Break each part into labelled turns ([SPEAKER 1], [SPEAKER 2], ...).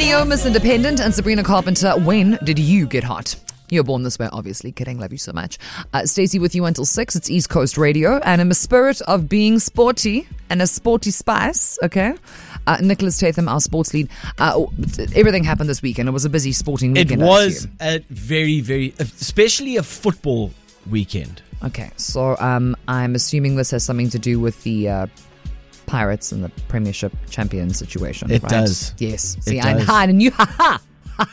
[SPEAKER 1] Neo, Miss Independent, and Sabrina Carpenter. When did you get hot? You're born this way, obviously. Kidding, love you so much. Stacey with you until 6. It's East Coast Radio. And in the spirit of being sporty and a sporty spice, okay? Nicholas Tatham, our sports lead. Everything happened this weekend. It was a busy sporting weekend.
[SPEAKER 2] It was a very, very, especially a football weekend.
[SPEAKER 1] Okay, so I'm assuming this has something to do with the Pirates and the Premiership champion situation.
[SPEAKER 2] It
[SPEAKER 1] right?
[SPEAKER 2] does.
[SPEAKER 1] Yes.
[SPEAKER 2] It
[SPEAKER 1] See,
[SPEAKER 2] does.
[SPEAKER 1] and you, ha.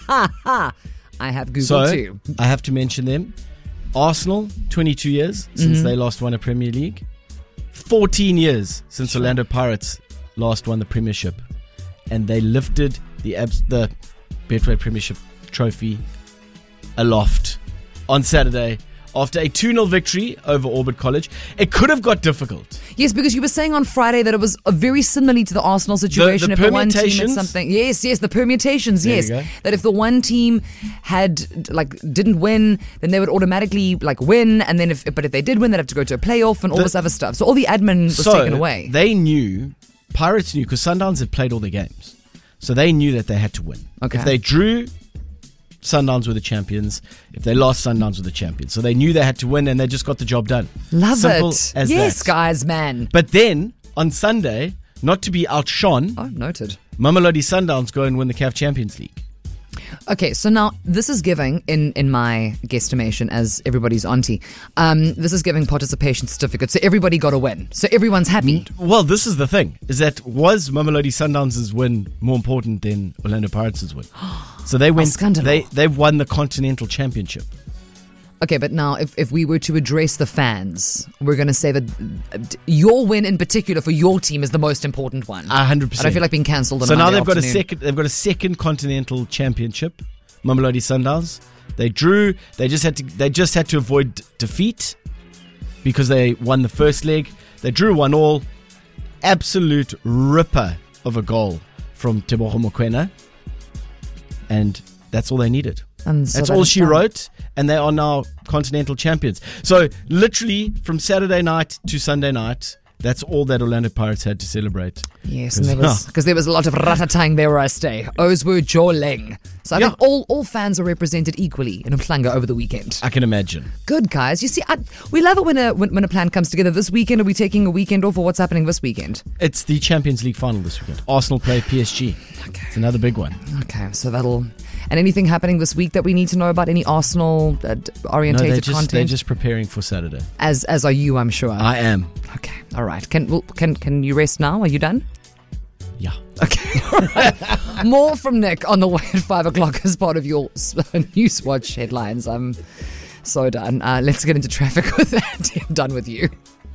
[SPEAKER 1] I have Googled too.
[SPEAKER 2] I have to mention them. Arsenal, 22 years since they last won a Premier League. 14 years since Orlando Pirates last won the Premiership. And they lifted the Betway Premiership trophy aloft on Saturday after a 2-0 victory over Orbit College. It could have got difficult.
[SPEAKER 1] Yes, because you were saying on Friday that it was very similarly to the Arsenal situation.
[SPEAKER 2] The
[SPEAKER 1] if the one team had
[SPEAKER 2] permutations?
[SPEAKER 1] something, yes, the permutations,
[SPEAKER 2] There
[SPEAKER 1] yes.
[SPEAKER 2] you go.
[SPEAKER 1] That if the one team didn't win, then they would automatically win, and then if they did win, they'd have to go to a playoff and all this other stuff. So all the admin was taken away.
[SPEAKER 2] Pirates knew, because Sundowns had played all their games. So they knew that they had to win.
[SPEAKER 1] Okay.
[SPEAKER 2] If they drew, Sundowns were the champions. If they lost, Sundowns were the champions. So they knew they had to win, and they just got the job done.
[SPEAKER 1] Love
[SPEAKER 2] Simple
[SPEAKER 1] it.
[SPEAKER 2] as
[SPEAKER 1] Yes,
[SPEAKER 2] that.
[SPEAKER 1] guys, man.
[SPEAKER 2] But then, on Sunday, not to be outshone,
[SPEAKER 1] Oh, noted.
[SPEAKER 2] Mamelodi Sundowns go and win the CAF Champions League.
[SPEAKER 1] Okay, so now this is giving, in my guesstimation as everybody's auntie, this is giving participation certificates. So everybody got a win. So everyone's happy.
[SPEAKER 2] Well, this is the thing, is that was Mamelodi Sundowns' win more important than Orlando Pirates' win? So they went.
[SPEAKER 1] scandal.
[SPEAKER 2] They won the Continental Championship.
[SPEAKER 1] Okay, but now if we were to address the fans, we're going to say that your win in particular for your team is the most important one.
[SPEAKER 2] 100%.
[SPEAKER 1] I don't feel like being cancelled on
[SPEAKER 2] So now
[SPEAKER 1] Monday
[SPEAKER 2] they've got
[SPEAKER 1] afternoon.
[SPEAKER 2] they've got a second Continental Championship. Mamelodi Sundowns. They drew. They just had to avoid defeat because they won the first leg. They drew 1-1. Absolute ripper of a goal from Teboho Mokoena. And that's all they needed.
[SPEAKER 1] And so
[SPEAKER 2] that's
[SPEAKER 1] that
[SPEAKER 2] all
[SPEAKER 1] is
[SPEAKER 2] she
[SPEAKER 1] done.
[SPEAKER 2] wrote, and they are now Continental champions. So literally from Saturday night to Sunday night, that's all that Orlando Pirates had to celebrate.
[SPEAKER 1] Yes, and because there was a lot of ratatang there where I stay. O's were jawling. So I think all fans are represented equally in Umhlanga over the weekend.
[SPEAKER 2] I can imagine.
[SPEAKER 1] Good, guys. You see, we love it when a plan comes together. This weekend, are we taking a weekend off, or what's happening this weekend?
[SPEAKER 2] It's the Champions League final this weekend. Arsenal play PSG.
[SPEAKER 1] Okay.
[SPEAKER 2] It's another big one.
[SPEAKER 1] Okay, so that'll... And anything happening this week that we need to know about? Any Arsenal-orientated content?
[SPEAKER 2] They're just preparing for Saturday.
[SPEAKER 1] As are you, I'm sure.
[SPEAKER 2] I am.
[SPEAKER 1] Okay, all right. Can you rest now? Are you done?
[SPEAKER 2] Yeah.
[SPEAKER 1] Okay. All right. More from Nick on the way at 5 o'clock as part of your Newswatch headlines. I'm so done. Let's get into traffic with that. I'm done with you.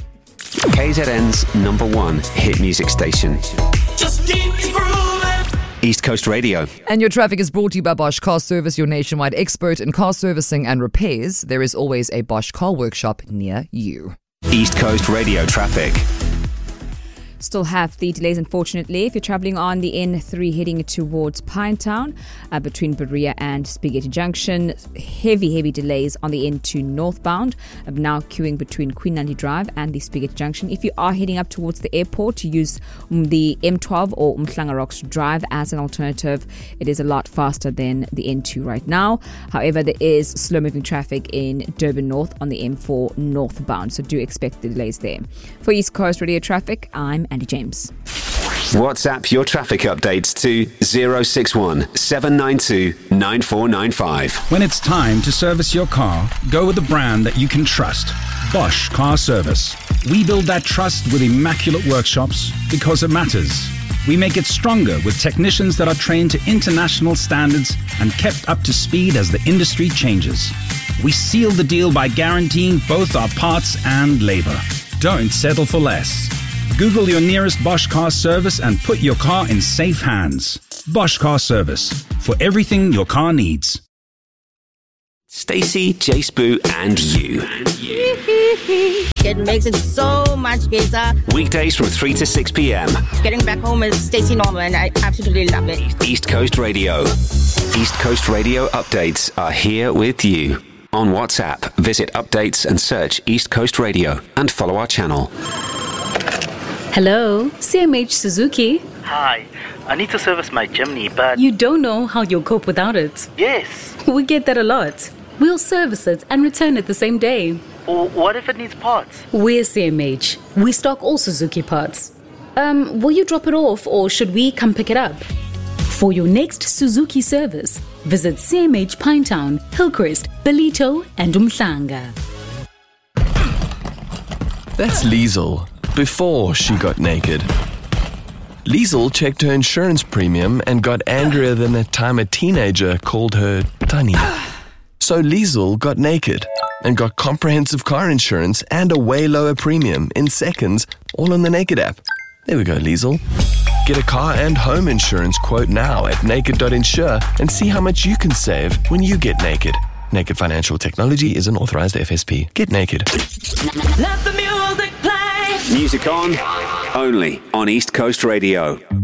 [SPEAKER 3] KZN's #1 hit music station.
[SPEAKER 4] Just keep grooving.
[SPEAKER 3] East Coast Radio.
[SPEAKER 1] And your traffic is brought to you by Bosch Car Service, your nationwide expert in car servicing and repairs. There is always a Bosch car workshop near you.
[SPEAKER 3] East Coast Radio traffic.
[SPEAKER 5] Still have the delays, unfortunately. If you're travelling on the N3 heading towards Pinetown, between Berea and Spaghetti Junction, heavy delays on the N2 northbound, now queuing between Queen Nandi Drive and the Spaghetti Junction. If you are heading up towards the airport, use the M12 or Umhlanga Rocks Drive as an alternative. It is a lot faster than the N2 right now. However, there is slow-moving traffic in Durban North on the M4 northbound, so do expect the delays there. For East Coast Radio traffic, I'm Andy James.
[SPEAKER 3] WhatsApp your traffic updates to 061 792 9495.
[SPEAKER 6] When it's time to service your car, go with a brand that you can trust. Bosch Car Service. We build that trust with immaculate workshops because it matters. We make it stronger with technicians that are trained to international standards and kept up to speed as the industry changes. We seal the deal by guaranteeing both our parts and labor. Don't settle for less. Google your nearest Bosch Car Service and put your car in safe hands. Bosch Car Service. For everything your car needs.
[SPEAKER 3] Stacey, Jace Boo, and you.
[SPEAKER 7] It makes it so much better.
[SPEAKER 3] Weekdays from 3 to 6 p.m.
[SPEAKER 7] Getting back home is Stacey Norman. I absolutely love it.
[SPEAKER 3] East Coast Radio. East Coast Radio updates are here with you. On WhatsApp, visit updates and search East Coast Radio and follow our channel.
[SPEAKER 8] Hello, CMH Suzuki.
[SPEAKER 9] Hi, I need to service my Jimny, but...
[SPEAKER 8] You don't know how you'll cope without it.
[SPEAKER 9] Yes.
[SPEAKER 8] We get that a lot. We'll service it and return it the same day.
[SPEAKER 9] Or what if it needs parts?
[SPEAKER 8] We're CMH. We stock all Suzuki parts. Will you drop it off or should we come pick it up? For your next Suzuki service, visit CMH Pinetown, Hillcrest, Belito and Umhlanga.
[SPEAKER 10] That's Liesl, before she got naked. Liesl checked her insurance premium and got angrier than the time a teenager called her Tani. So Liesl got naked and got comprehensive car insurance and a way lower premium in seconds, all on the Naked app. There we go, Liesl. Get a car and home insurance quote now at naked.insure and see how much you can save when you get naked. Naked Financial Technology is an authorized FSP. Get naked.
[SPEAKER 4] Let the music play.
[SPEAKER 3] Music on, only on East Coast Radio.